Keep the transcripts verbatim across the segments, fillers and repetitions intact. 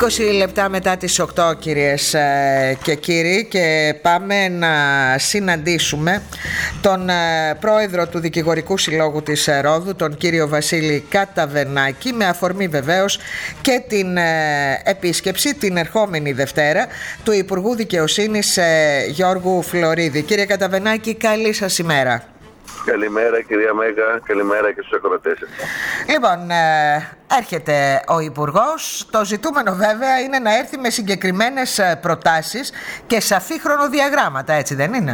είκοσι λεπτά μετά τις οκτώ, κυρίες και κύριοι, και πάμε να συναντήσουμε τον πρόεδρο του Δικηγορικού Συλλόγου της Ρόδου, τον κύριο Βασίλη Καταβενάκη, με αφορμή βεβαίως και την επίσκεψη την ερχόμενη Δευτέρα του Υπουργού Δικαιοσύνης Γιώργου Φλωρίδη. Κύριε Καταβενάκη, καλή σας ημέρα. Καλημέρα κυρία Μέγα, καλημέρα και στους ακροατές. Λοιπόν, ε, έρχεται ο Υπουργός. Το ζητούμενο βέβαια είναι να έρθει με συγκεκριμένες προτάσεις και σαφή χρονοδιαγράμματα, έτσι δεν είναι?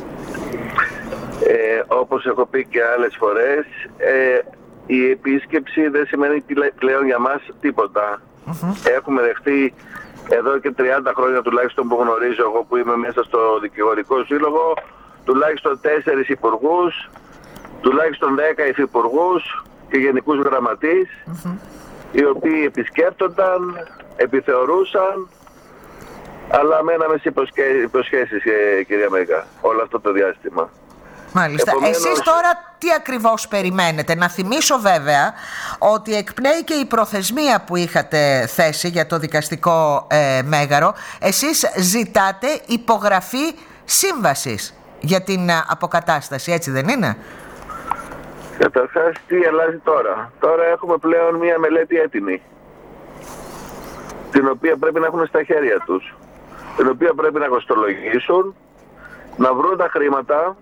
Ε, όπως έχω πει και άλλες φορές, ε, η επίσκεψη δεν σημαίνει πλέον για μας τίποτα. Mm-hmm. Έχουμε δεχτεί εδώ και τριάντα χρόνια τουλάχιστον που γνωρίζω εγώ, που είμαι μέσα στο Δικηγορικό Σύλλογο, τουλάχιστον τέσσερις υπουργούς, τουλάχιστον δέκα υφυπουργούς και γενικούς γραμματείς, mm-hmm. οι οποίοι επισκέπτονταν, επιθεωρούσαν, αλλά μέναμε σε υποσχέσεις, κυρία Μέγα, όλο αυτό το διάστημα. Μάλιστα. Επομένως... Εσείς τώρα τι ακριβώς περιμένετε? Να θυμίσω βέβαια ότι εκπνέει και η προθεσμία που είχατε θέσει για το δικαστικό ε, μέγαρο. Εσείς ζητάτε υπογραφή σύμβασης για την αποκατάσταση, έτσι δεν είναι? Καταρχάς, τι αλλάζει τώρα? Τώρα έχουμε πλέον μία μελέτη έτοιμη, την οποία πρέπει να έχουν στα χέρια τους, την οποία πρέπει να κοστολογήσουν, να βρουν τα χρήματα,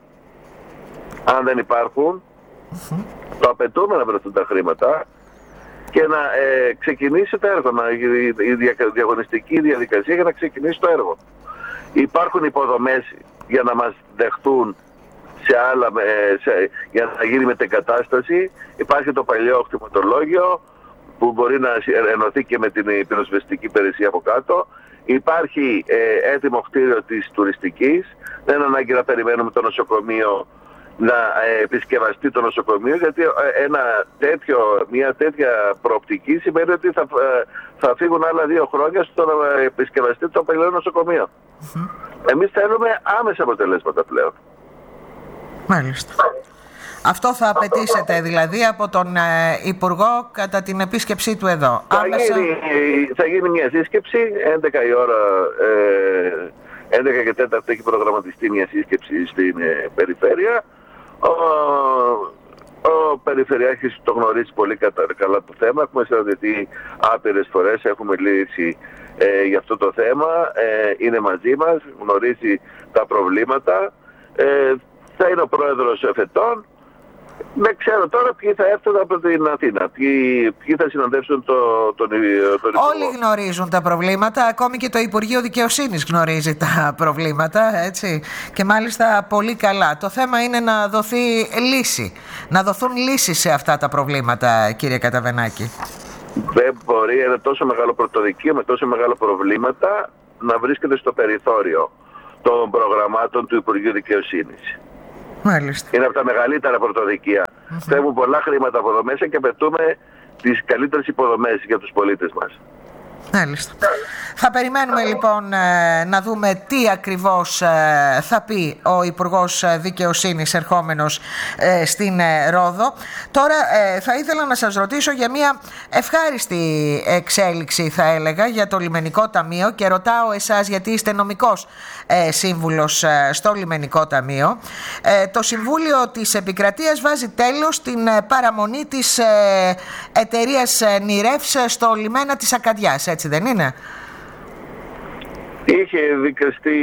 αν δεν υπάρχουν, mm-hmm. το απαιτούμε να βρεθούν τα χρήματα και να ε, ξεκινήσει το έργο, να, η, η δια, διαγωνιστική διαδικασία για να ξεκινήσει το έργο. Υπάρχουν υποδομές για να μας δεχτούν σε άλλα, σε, για να γίνει μετεγκατάσταση. Υπάρχει το παλιό κτηματολόγιο που μπορεί να ενωθεί και με την πυροσβεστική υπηρεσία από κάτω. Υπάρχει ε, έτοιμο κτίριο της τουριστικής. Δεν είναι ανάγκη να περιμένουμε το νοσοκομείο να ε, επισκευαστεί το νοσοκομείο, γιατί ένα τέτοιο, μια τέτοια προοπτική σημαίνει ότι θα, θα φύγουν άλλα δύο χρόνια στο να επισκευαστεί το παλιό νοσοκομείο. Mm-hmm. Εμείς θέλουμε άμεσα αποτελέσματα πλέον. Μάλιστα. Αυτό θα απαιτήσετε δηλαδή από τον ε, Υπουργό κατά την επίσκεψή του εδώ? Θα, άμεσα... γίνει, θα γίνει μια σύσκεψη έντεκα η ώρα, ε, έντεκα και τέσσερα έχει προγραμματιστεί μια σύσκεψη στην ε, περιφέρεια. Ο, ο Περιφερειάρχης το γνωρίζει πολύ καλά το θέμα. Έχουμε συναντηθεί άπειρες φορές, έχουμε λύσει ε, για αυτό το θέμα. Ε, είναι μαζί μας, γνωρίζει τα προβλήματα. Ε, θα είναι ο πρόεδρος εφετών. Δεν ξέρω τώρα ποιοι θα έρθουν από την Αθήνα, ποιοι, ποιοι θα συναντεύσουν το, τον, τον Υπουργό. Όλοι γνωρίζουν τα προβλήματα, ακόμη και το Υπουργείο Δικαιοσύνης γνωρίζει τα προβλήματα, έτσι, και μάλιστα πολύ καλά. Το θέμα είναι να δοθεί λύση, να δοθούν λύσεις σε αυτά τα προβλήματα, κύριε Καταβενάκη. Δεν μπορεί ένα τόσο μεγάλο πρωτοδικείο με τόσο μεγάλα προβλήματα να βρίσκεται στο περιθώριο των προγραμμάτων του Υπουργείου Δικαιοσύνης. Μάλιστα. Είναι από τα μεγαλύτερα πρωτοδικεία. Mm-hmm. Φεύγουν πολλά χρήματα από εδώ μέσα και απαιτούμε τις καλύτερες υποδομές για τους πολίτες μας. Μάλιστα. Θα περιμένουμε λοιπόν να δούμε τι ακριβώς θα πει ο Υπουργός Δικαιοσύνης ερχόμενος στην Ρόδο. Τώρα θα ήθελα να σας ρωτήσω για μια ευχάριστη εξέλιξη, θα έλεγα, για το Λιμενικό Ταμείο, και ρωτάω εσάς γιατί είστε νομικός σύμβουλος στο Λιμενικό Ταμείο. Το Συμβούλιο της Επικρατείας βάζει τέλος στην παραμονή της εταιρείας Νιρεύς στο λιμένα της Ακαδιάς, έτσι δεν είναι? Είχε δικαστεί,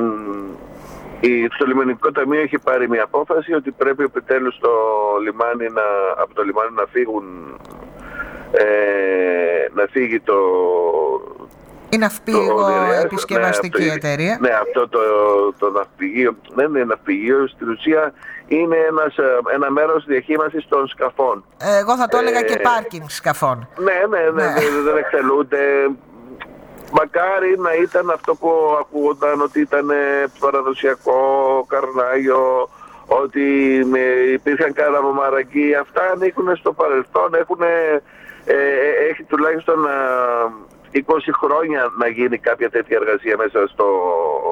στο Λιμενικό Ταμείο έχει πάρει μια απόφαση ότι πρέπει επιτέλους το λιμάνι να, από το λιμάνι να φύγουν, ε, να φύγει το... Η ναυπηγό επισκευαστική ναι, εταιρεία. Ναι, αυτό το, το ναυπηγείο, δεν είναι ναυπηγείο, στην ουσία είναι ένας, ένα μέρος διαχείμασης των σκαφών. Εγώ θα το έλεγα ε, και πάρκινγκ σκαφών. Ναι, ναι, ναι, ναι. δεν, δεν εκτελούνται. Μακάρι να ήταν αυτό που ακούγονταν, ότι ήταν παραδοσιακό καρνάγιο, ότι υπήρχαν καραβομαρακοί. Αυτά ανήκουν στο παρελθόν, έχουν, ε, έχει τουλάχιστον είκοσι χρόνια να γίνει κάποια τέτοια εργασία μέσα στο,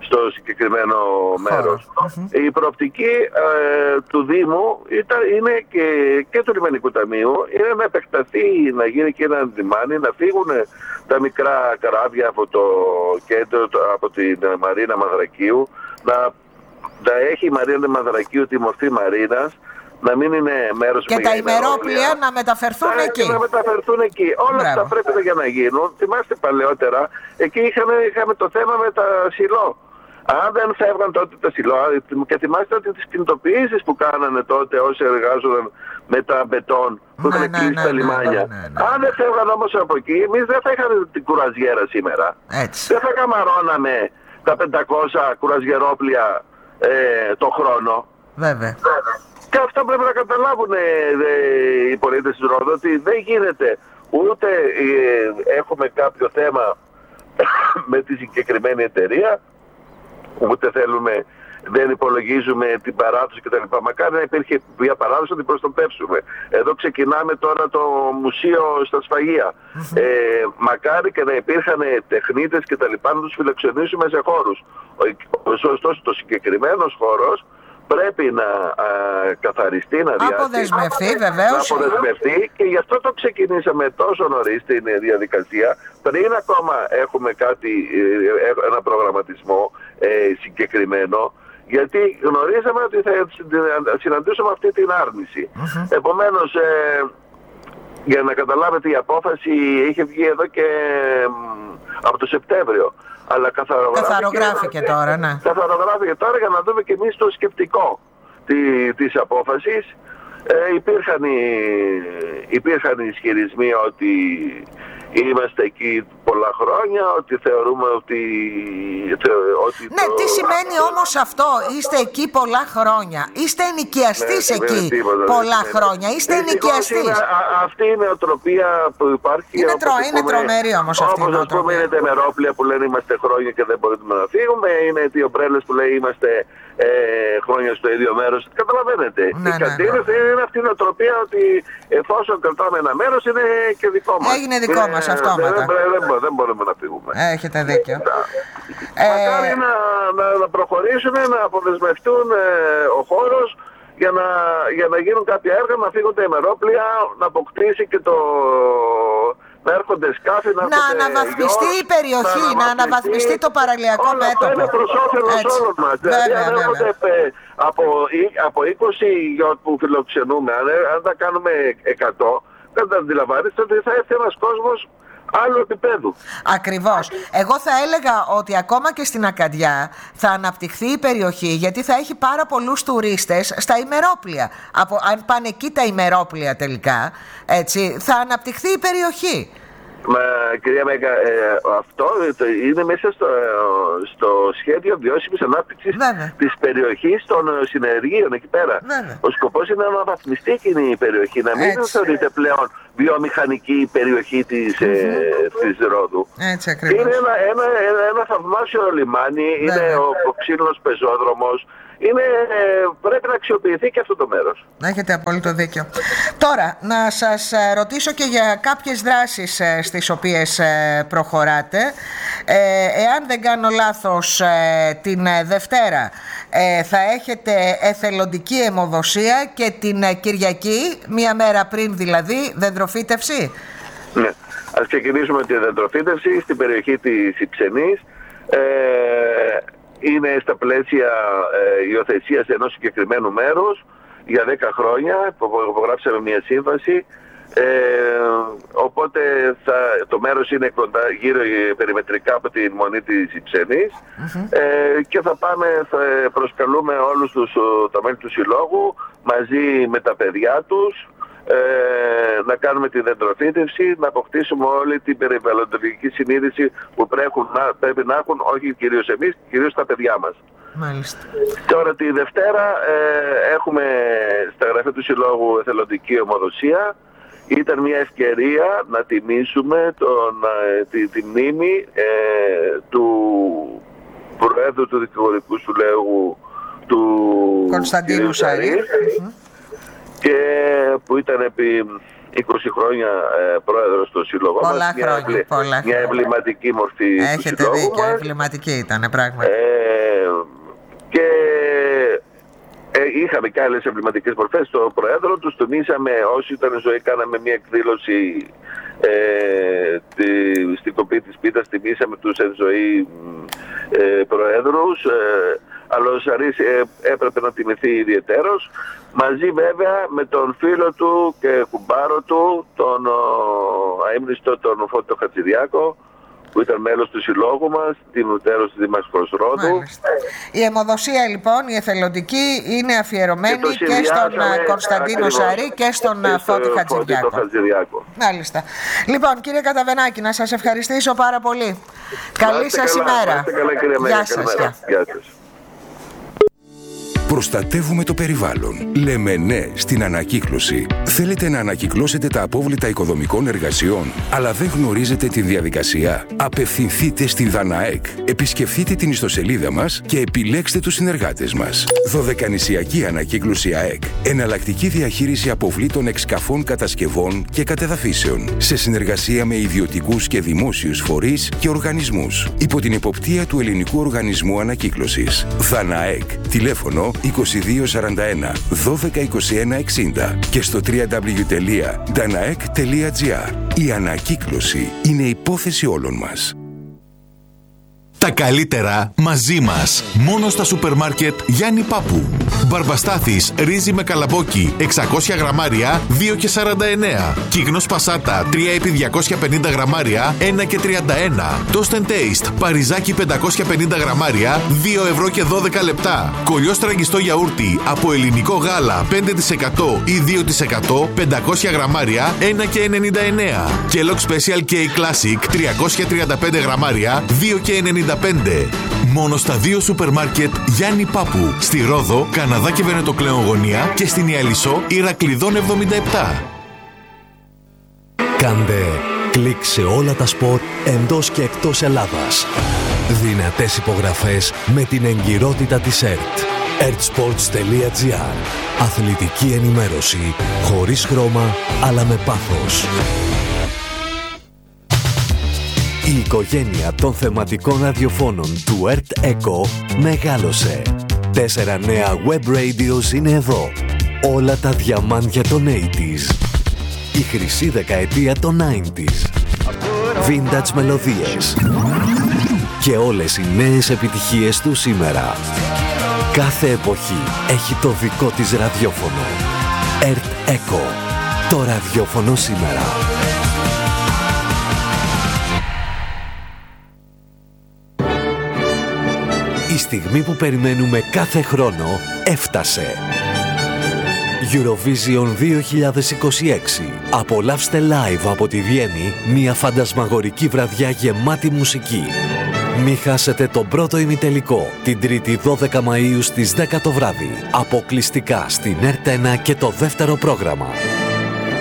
στο συγκεκριμένο μέρος. Mm-hmm. Η προοπτική ε, του Δήμου ήταν, είναι και, και του Λιμενικού Ταμείου είναι να επεκταθεί, να γίνει και ένα λιμάνι, να φύγουν τα μικρά καράβια από το κέντρο, από την Μαρίνα Μαδρακίου, να, να έχει η Μαρίνα Μαδρακίου τη μορφή μαρίνας, να μην είναι μέρος και τα ημερόπλια να μεταφερθούν τα, εκεί. Να μεταφερθούν εκεί. Όλα Μπράβο. Αυτά πρέπει για να γίνουν. Θυμάστε παλαιότερα, εκεί είχαμε, είχαμε το θέμα με τα σιλό. Αν δεν φεύγαν τότε τα σιλό, και θυμάστε ότι τις κινητοποιήσεις που κάνανε τότε όσοι εργάζονταν με τα μπετόν που είχαν κλείσει ναι, ναι, τα λιμάνια. Ναι, ναι, ναι, ναι. Αν δεν φεύγαν όμως από εκεί, εμείς δεν θα είχαμε την κουραζιέρα σήμερα. Έτσι. Δεν θα καμαρώναμε τα πεντακόσια κουραζιερόπλια ε, το χρόνο. Βέβαια. Και αυτό πρέπει να καταλάβουν ε, ε, οι πολίτες της Ρόδου, ότι δεν γίνεται ούτε ε, έχουμε κάποιο θέμα με τη συγκεκριμένη εταιρεία, ούτε θέλουμε, δεν υπολογίζουμε την παράδοση κτλ. Μακάρι να υπήρχε μια παράδοση να την προστατεύσουμε. Εδώ ξεκινάμε τώρα το μουσείο στα Σφαγεία. Mm-hmm. Ε, μακάρι και να υπήρχαν τεχνίτες κτλ. Να τους φιλοξενήσουμε σε χώρους. Ωστόσο, το συγκεκριμένος χώρος πρέπει να α, καθαριστεί, να αποδεσμευτεί βεβαίως. Να αποδεσμευτεί και γι' αυτό το ξεκινήσαμε τόσο νωρίς την διαδικασία, πριν ακόμα έχουμε κάτι, ένα προγραμματισμό ε, συγκεκριμένο, γιατί γνωρίζαμε ότι θα συναντήσουμε αυτή την άρνηση. Mm-hmm. Επομένως, ε, για να καταλάβετε, η απόφαση είχε βγει εδώ και ε, από το Σεπτέμβριο. Αλλά καθαρογράφηκε, καθαρογράφηκε τώρα, ναι. Καθαρογράφηκε τώρα για να δούμε και εμείς το σκεπτικό τη, της απόφασης. Ε, υπήρχαν, οι, υπήρχαν οι ισχυρισμοί ότι είμαστε εκεί πολλά χρόνια, ότι θεωρούμε ότι... ότι ναι, το... τι σημαίνει όμως αυτό, είστε εκεί πολλά χρόνια, είστε ενοικιαστής ναι, εκεί τίποτα, πολλά ναι. χρόνια, είστε ενοικιαστής. Είναι, αυτή η νοοτροπία που υπάρχει... Είναι, τρο, είναι πούμε, τρομερή όμως αυτή η νοοτροπία. Όπως πούμε είναι τα ημερόπλια που λένε είμαστε χρόνια και δεν μπορούμε να φύγουμε, είναι οι ομπρέλες που λέει είμαστε ε, χρόνια στο ίδιο μέρος. Καταλαβαίνετε, ναι, η κατήρευση ναι, ναι. είναι αυτή η νοοτροπία ότι εφόσον κρατάμε ένα μέρος είναι και δικό μας. Έγινε δικό μας. Δεν, δεν, δεν, δεν μπορούμε να φύγουμε. Έχετε δίκιο. Ε, Μακάρι ε... να, να, να προχωρήσουν, να αποδεσμευτούν ε, ο χώρος για να, για να γίνουν κάποια έργα, να φύγουν τα ημερόπλια, να αποκτήσει και το... να έρχονται σκάφη, να, να αναβαθμιστεί η περιοχή, να, να αναβαθμιστεί το παραλιακό όλα μέτωπο. Όλα αυτά είναι προς όφελος όλων μας. Βέβαια, δηλαδή, βέβαια. έρχονται από, από είκοσι γιοτ που φιλοξενούμε, αν, αν τα κάνουμε εκατό, δεν τα αντιλαμβάνεστε ότι θα έρθει ένας κόσμος άλλου επίπεδου. Ακριβώς. Εγώ θα έλεγα ότι ακόμα και στην Ακαντιά θα αναπτυχθεί η περιοχή, γιατί θα έχει πάρα πολλούς τουρίστες στα ημερόπλια. Από, αν πάνε εκεί τα ημερόπλια τελικά, έτσι, θα αναπτυχθεί η περιοχή. Μα κυρία Μέγκα, ε, αυτό είναι μέσα στο, στο σχέδιο βιώσιμης ανάπτυξης της περιοχής των συνεργείων εκεί πέρα. Βέβαια. Ο σκοπός είναι να αναβαθμιστεί εκείνη η περιοχή, να μην θεωρείται πλέον βιομηχανική περιοχή της, mm-hmm. ε, της Ρόδου. Έτσι ακριβώς. Είναι ένα, ένα, ένα, ένα θαυμάσιο λιμάνι, Βέβαια. είναι ο, ο ξύλινος πεζόδρομος. Είναι, πρέπει να αξιοποιηθεί και αυτό το μέρος. Έχετε απόλυτο δίκιο. Τώρα, να σας ρωτήσω και για κάποιες δράσεις στις οποίες προχωράτε. Ε, εάν δεν κάνω λάθος, την Δευτέρα θα έχετε εθελοντική αιμοδοσία και την Κυριακή, μία μέρα πριν δηλαδή, δεντροφύτευση. Ναι, ας ξεκινήσουμε τη δεντροφύτευση στην περιοχή της Ιψενής. Ε, είναι στα πλαίσια ε, υιοθεσίας ενός συγκεκριμένου μέρους για δέκα χρόνια που υπογράψαμε μια σύμβαση, ε, οπότε θα, το μέρος είναι κοντά, γύρω περιμετρικά από τη μονή της Ιψενής mm-hmm. ε, και θα πάμε, θα προσκαλούμε όλους τους, τα μέλη του συλλόγου μαζί με τα παιδιά τους, Ε, να κάνουμε τη δεντροφύτευση, να αποκτήσουμε όλη την περιβαλλοντολογική συνείδηση που πρέπει να, πρέπει να έχουν, όχι κυρίως εμείς, κυρίως τα παιδιά μας. Μάλιστα. Τώρα τη Δευτέρα ε, έχουμε στα γραφεία του Συλλόγου εθελοντική ομοδοσία. Ήταν μια ευκαιρία να τιμήσουμε τον, ε, τη, τη μνήμη ε, του Προέδρου του Δικηγορικού Συλλόγου του Κωνσταντίνου Σαρή, και που ήταν επί είκοσι χρόνια ε, πρόεδρος του Σύλλογου πολλά μας. Χρόνια, μια, πολλά μια εμβληματική μορφή Έχετε του Συλλόγου δίκιο, μας. εμβληματική ήταν πράγματι. Ε, Ε, είχαμε και άλλες εμβληματικές μορφές. Το Προέδρο τους τονίσαμε, όσοι ήταν ζωή, κάναμε μια εκδήλωση ε, τη, στην κοπή της πίτας, τιμήσαμε τους εν ζωή ε, Προέδρους. Ε, αλλά ο Σαρής ε, έπρεπε να τιμηθεί ιδιαιτέρως, μαζί βέβαια με τον φίλο του και κουμπάρο του, τον αείμνηστο τον Φώτο Χατζηδιάκο, που ήταν μέλος του συλλόγου μας, τιμητέρος της Δημαρχικός Ρόδου. Μάλιστα. Η αιμοδοσία λοιπόν, η εθελοντική, είναι αφιερωμένη και, και στον Κωνσταντίνο Σαρή και στον Φώτη Χατζηδιάκο. Χατζηδιάκο. Μάλιστα. Λοιπόν, κύριε Καταβενάκη, να σας ευχαριστήσω πάρα πολύ. Καλή σας ημέρα. Γεια σας. Γεια σας. Προστατεύουμε το περιβάλλον. Λέμε ναι στην ανακύκλωση. Θέλετε να ανακυκλώσετε τα απόβλητα οικοδομικών εργασιών, αλλά δεν γνωρίζετε τη διαδικασία? Απευθυνθείτε στη Δαναεκ. Επισκεφτείτε την ιστοσελίδα μας και επιλέξτε τους συνεργάτες μας. Δωδεκανησιακή Ανακύκλωση ΑΕΚ. Εναλλακτική διαχείριση αποβλήτων εξκαφών, κατασκευών και κατεδαφίσεων. Σε συνεργασία με ιδιωτικούς και δημόσιους φορείς και οργανισμούς. Υπό την εποπτεία του Ελληνικού Οργανισμού Ανακύκλωσης. Δαναεκ. Τηλέφωνο είκοσι δύο σαράντα ένα δώδεκα είκοσι ένα εξήντα και στο double-u double-u double-u τελεία danaek τελεία gr. Η ανακύκλωση είναι υπόθεση όλων μας. Τα καλύτερα μαζί μας. Μόνο στα σούπερ μάρκετ Γιάννη Πάπου. Μπαρμπαστάθης ρύζι με καλαμπόκι εξακόσια γραμμάρια δύο και σαράντα εννέα. Κύγνος Πασάτα τρία επί διακόσια πενήντα γραμμάρια ένα και τριάντα ένα. Toast and Taste παριζάκι πεντακόσια πενήντα γραμμάρια δύο ευρώ και δώδεκα λεπτά. Κολλιό στραγγιστό γιαούρτι από ελληνικό γάλα πέντε τοις εκατό ή δύο τοις εκατό πεντακόσια γραμμάρια ένα και ενενήντα εννέα. Kellogg Special K Classic τριακόσια τριάντα πέντε γραμμάρια δύο και ενενήντα πέντε. Μόνο στα δύο σούπερ μάρκετ Γιάννη Πάπου. Στη Ρόδο, Καναδά και Βενετοκλέον Γωνία και στην Ιαλισσό Ηρακλειδών εβδομήντα επτά. Κάντε κλικ σε όλα τα σπορ εντός και εκτός Ελλάδας. Δυνατές υπογραφές με την εγκυρότητα της ΕΡΤ. ερτ-σπορτς τελεία gr. Αθλητική ενημέρωση χωρίς χρώμα αλλά με πάθος. Η οικογένεια των θεματικών ραδιοφώνων του ΕΡΤ Echo μεγάλωσε. Τέσσερα νέα web radios είναι εδώ. Όλα τα διαμάντια των ογδόντα. Η χρυσή δεκαετία των ενενήντα. Vintage μελωδίες. Και όλες οι νέες επιτυχίες του σήμερα. Κάθε εποχή έχει το δικό της ραδιόφωνο. ΕΡΤ Echo. Το ραδιόφωνο σήμερα. Η στιγμή που περιμένουμε κάθε χρόνο έφτασε. Eurovision δύο χιλιάδες είκοσι έξι. Απολαύστε live από τη Βιέννη μια φαντασμαγορική βραδιά γεμάτη μουσική. Μη χάσετε τον πρώτο ημιτελικό την Τρίτη δώδεκα Μαΐου στις δέκα το βράδυ. Αποκλειστικά στην ΕΡΤ ένα και το δεύτερο πρόγραμμα.